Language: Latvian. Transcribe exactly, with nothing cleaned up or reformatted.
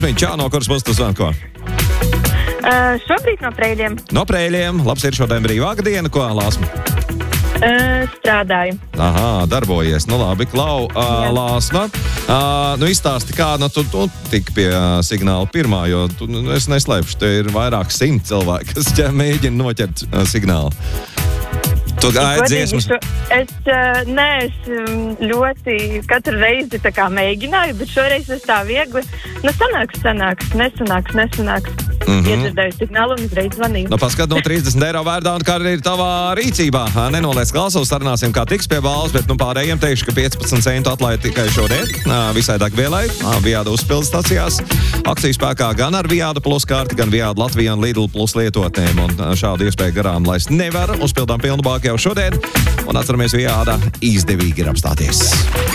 Čā, no kuras puses tu zvani, ko? Uh, šobrīd no Preļiem. No Preļiem. Labs ir šodien brīvāka diena, ko, Lāsma? Uh, strādāju. Aha, darbojies. Nu labi, Klau, uh, Lāsma. Uh, nu izstāsti, kā nu, tu, tu tik pie uh, signāla pirmā, jo tu, nu, es neslēpšu, te ir vairāk simt cilvēki, kas ķē mēģina noķert uh, signālu. Tu gāji dziesmas? Es, uh, nē, es ļoti katru reizi tā kā mēģināju, bet šoreiz es tā viegli, nu sanāks, sanāks, nesanāks, nesanāks. Mm-hmm. Iedzirdēju signālu un uzreiz zvanīju. Nu, paskat, no trīsdesmit eiro vērdā un kā arī ir tavā rīcībā. Nenoliec klausos, sarunāsim, kā tiks pie balvas, bet nu pārējiem teikšu, ka piecpadsmit centu atlaid tikai šodien. Visai degvielai, Viāda uzpildes stacijās. Akcijas spēkā gan ar Viāda plus karti, gan Viāda Latvija un Lidl plus lietotnēm. Un šādu iespēju garām laist nevar. Uzpildām pilnu bāku jau šodien. Un atceramies, Viāda izdevīgi ir apstāties.